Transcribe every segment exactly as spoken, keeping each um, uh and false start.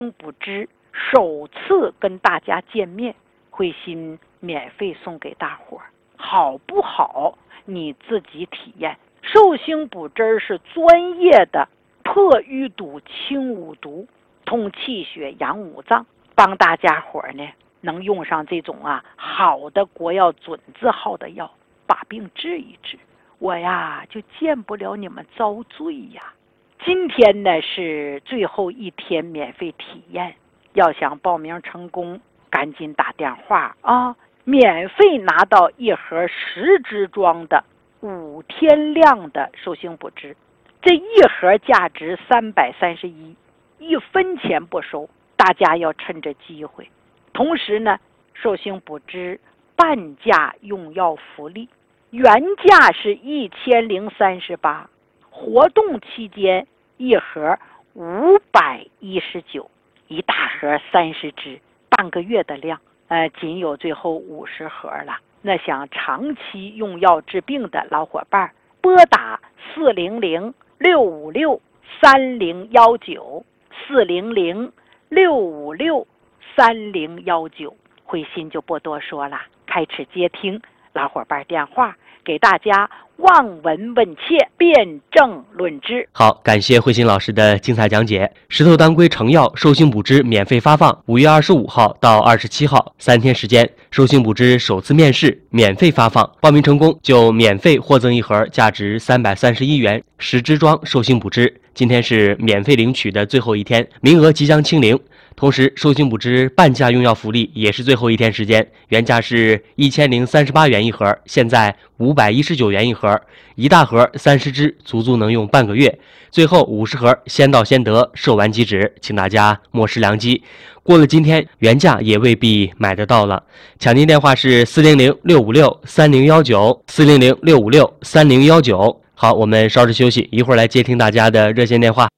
不知首次跟大家见面，慧心免费送给大伙儿，好不好？你自己体验。寿星补汁是专业的破淤堵、清五毒、通气血、养五脏，帮大家伙儿呢能用上这种啊好的国药准字号的药，把病治一治。我呀就见不了你们遭罪呀。今天呢是最后一天免费体验，要想报名成功，赶紧打电话啊！免费拿到一盒十支装的五天量的寿星补汁，这一盒价值三百三十一，一分钱不收，大家要趁着机会。同时呢，寿星补汁半价用药福利，原价是一千零三十八，活动期间一盒五百一十九，一大盒三十支，半个月的量，呃，仅有最后五十盒了。那想长期用药治病的老伙伴，拨打四零零六五六三零幺九四零零六五六三零幺九，慧心就不多说了，开始接听老伙伴电话，给大家望闻问切，辩证论治。 好，感谢慧心老师的精彩讲解。石头当归成药寿星补汁免费发放，五月二十五号到二十七号三天时间，寿星补汁首次面试免费发放，报名成功就免费获赠一盒价值三百三十一元十支装寿星补汁。今天是免费领取的最后一天，名额即将清零。同时，寿星补汁半价用药福利也是最后一天时间，原价是一千零三十八元一盒，现在五百一十九元一盒，一大盒三十支，足足能用半个月。最后五十盒先到先得，售完即止，请大家莫失良机。过了今天，原价也未必买得到了。抢订电话是四零零六五六三零幺九四零零六五六三零幺九。好，我们稍事休息，一会儿来接听大家的热线电话。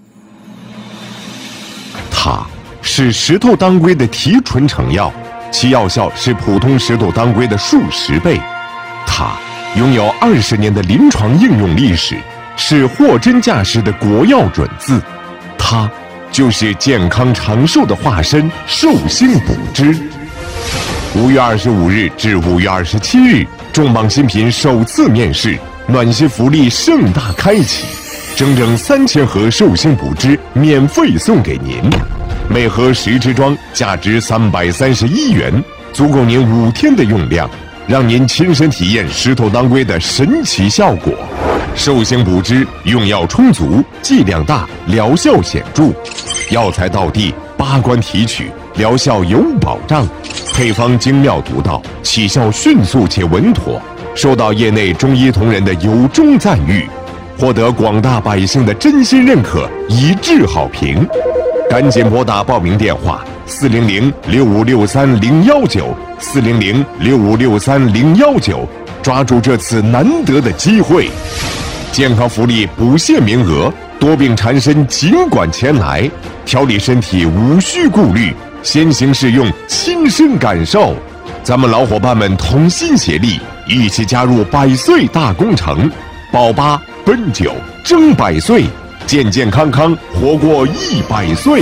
它是石头当归的提纯成药，其药效是普通石头当归的数十倍。它拥有二十年的临床应用历史，是货真价实的国药准字。它就是健康长寿的化身——寿星补汁。五月二十五日至五月二十七日，重磅新品首次面试，暖心福利盛大开启，整整三千盒寿星补汁免费送给您。每盒十支装，价值三百三十一元，足够您五天的用量，让您亲身体验石头当归的神奇效果。寿星补汁用药充足，剂量大，疗效显著，药材到地，八关提取，疗效有保障。配方精妙独到，起效迅速且稳妥，受到业内中医同仁的由衷赞誉，获得广大百姓的真心认可，一致好评。赶紧拨打报名电话四零零六五六三零幺九四零零六五六三零幺九，抓住这次难得的机会。健康福利不限名额，多病缠身尽管前来，调理身体无需顾虑，先行试用，亲身感受。咱们老伙伴们同心协力，一起加入百岁大工程，保八奔九争百岁，健健康康活过一百岁。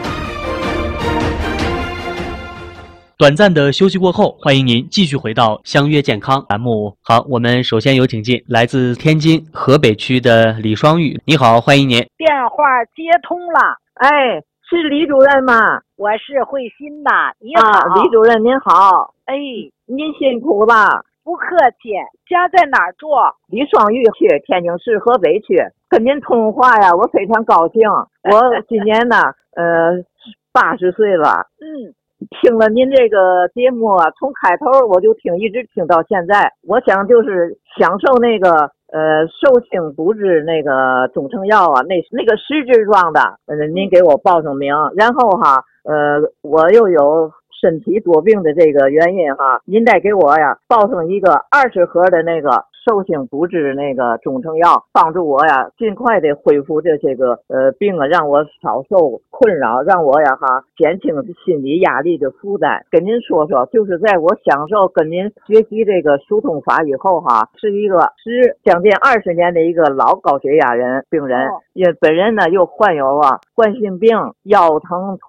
短暂的休息过后，欢迎您继续回到相约健康栏目。好，我们首先有请进来自天津河北区的李双玉。你好，欢迎您。 电话接通了。 哎，是李主任吗？ 我是慧心呐。你好、 啊、李主任您好。 哎， 您辛苦了。 不客气。家在哪儿住？ 李双玉区，天津市河北区。跟您通话呀，我非常高兴。我今年呢，呃，八十岁了。 嗯。 听了您这个节目啊，从开头我就听，一直听到现在。我想就是享受那个呃寿星补汁那个中成药啊，那那个十支装的，呃，您给我报上名，然后哈，呃，我又有身体多病的这个原因哈，您再给我呀报上一个二十盒的那个寿星补脂那个中成药，帮助我呀尽快的恢复这些个呃病啊，让我少受困扰，让我呀哈减轻心理压力的负担。跟您说说，就是在我享受跟您学习这个疏通法以后哈，是一个是将近二十年的一个老高血压人病人，因为本人呢又患有啊冠心病、腰疼。